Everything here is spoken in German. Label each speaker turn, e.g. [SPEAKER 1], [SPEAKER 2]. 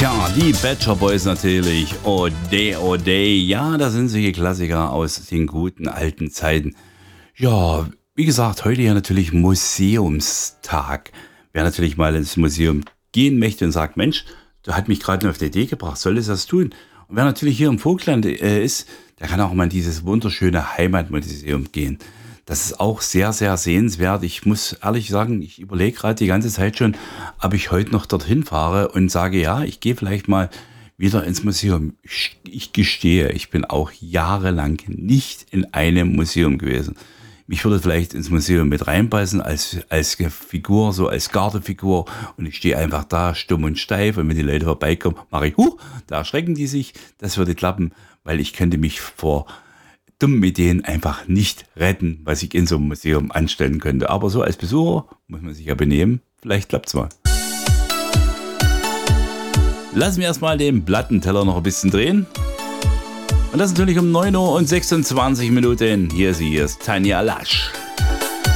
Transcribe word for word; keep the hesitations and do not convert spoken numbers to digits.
[SPEAKER 1] Tja, die Pet Shop Boys natürlich. Oh day, oh day. Ja, da sind solche Klassiker aus den guten alten Zeiten. Ja, wie gesagt, heute ja natürlich Museumstag. Wer natürlich mal ins Museum gehen möchte und sagt, Mensch, da hat mich gerade auf die Idee gebracht, soll es das tun? Und wer natürlich hier im Vogtland äh, ist, der kann auch mal in dieses wunderschöne Heimatmuseum gehen. Das ist auch sehr, sehr sehenswert. Ich muss ehrlich sagen, ich überlege gerade die ganze Zeit schon, ob ich heute noch dorthin fahre und sage, ja, ich gehe vielleicht mal wieder ins Museum. Ich, ich gestehe, ich bin auch jahrelang nicht in einem Museum gewesen. Mich würde vielleicht ins Museum mit reinpassen als, als Figur, so als Gardefigur. Und ich stehe einfach da, stumm und steif. Und wenn die Leute vorbeikommen, mache ich, huh, da erschrecken die sich. Das würde klappen, weil ich könnte mich vor dummen Ideen einfach nicht retten, was ich in so einem Museum anstellen könnte. Aber so als Besucher muss man sich ja benehmen. Vielleicht klappt's mal. Lassen wir erstmal den Plattenteller noch ein bisschen drehen. Und das natürlich um neun Uhr und sechsundzwanzig Minuten. Hier sie, hier ist Tanja Lasch.